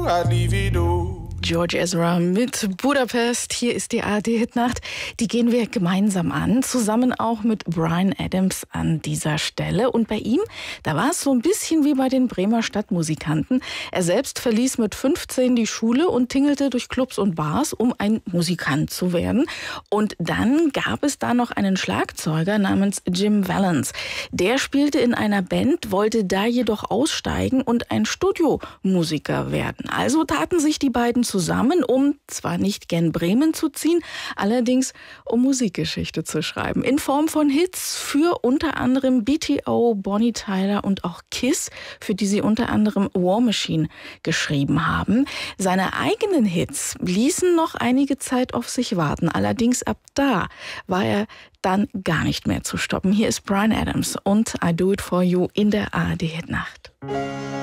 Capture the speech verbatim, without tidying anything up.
do, I'd leave it all. George Ezra mit Budapest. Hier ist die A R D-Hitnacht. Die gehen wir gemeinsam an, zusammen auch mit Bryan Adams an dieser Stelle. Und bei ihm, da war es so ein bisschen wie bei den Bremer Stadtmusikanten. Er selbst verließ mit fünfzehn die Schule und tingelte durch Clubs und Bars, um ein Musikant zu werden. Und dann gab es da noch einen Schlagzeuger namens Jim Vallance. Der spielte in einer Band, wollte da jedoch aussteigen und ein Studiomusiker werden. Also taten sich die beiden zusammen, um zwar nicht gen Bremen zu ziehen, allerdings um Musikgeschichte zu schreiben. In Form von Hits für unter anderem B T O, Bonnie Tyler und auch Kiss, für die sie unter anderem War Machine geschrieben haben. Seine eigenen Hits ließen noch einige Zeit auf sich warten. Allerdings ab da war er dann gar nicht mehr zu stoppen. Hier ist Bryan Adams und I Do It For You in der A R D-Hitnacht.